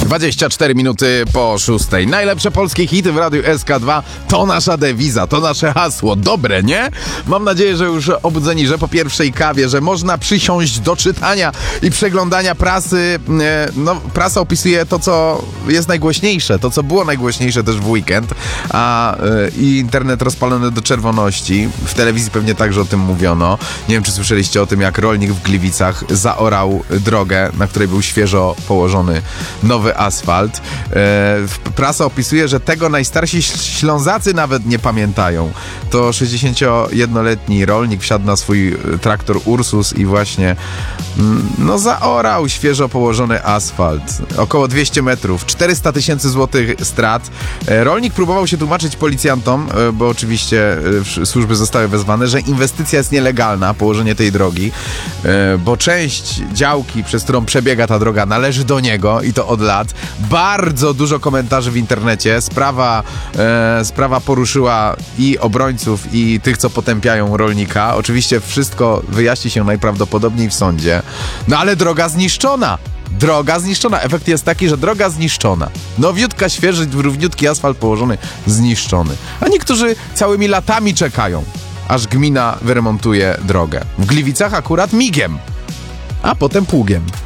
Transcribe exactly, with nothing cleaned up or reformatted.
dwadzieścia cztery minuty po szóstej. Najlepsze polskie hity w Radiu S K dwa to nasza dewiza, to nasze hasło. Dobre, nie? Mam nadzieję, że już obudzeni, że po pierwszej kawie, że można przysiąść do czytania i przeglądania prasy. No, prasa opisuje to, co jest najgłośniejsze, to, co było najgłośniejsze też w weekend, a i internet rozpalony do czerwoności. W telewizji pewnie także o tym mówiono. Nie wiem, czy słyszeliście o tym, jak rolnik w Gliwicach zaorał drogę, na której był świeżo położony nowy asfalt. E, prasa opisuje, że tego najstarsi Ślązacy nawet nie pamiętają. To sześćdziesięciojednoletni rolnik wsiadł na swój traktor Ursus i właśnie no zaorał świeżo położony asfalt. Około dwieście metrów, czterysta tysięcy złotych strat. E, rolnik próbował się tłumaczyć policjantom, e, bo oczywiście e, służby zostały wezwane, że inwestycja jest nielegalna, położenie tej drogi, e, bo część działki, przez którą przebiega ta droga, należy do niego i to od lat. Bardzo dużo komentarzy w internecie. Sprawa, e, sprawa poruszyła i obrońców, i tych, co potępiają rolnika. Oczywiście wszystko wyjaśni się najprawdopodobniej w sądzie. No ale droga zniszczona. Droga zniszczona. Efekt jest taki, że droga zniszczona. Nowiutka, świeży, równiutki asfalt położony, zniszczony. A niektórzy całymi latami czekają, aż gmina wyremontuje drogę. W Gliwicach akurat migiem, a potem pługiem.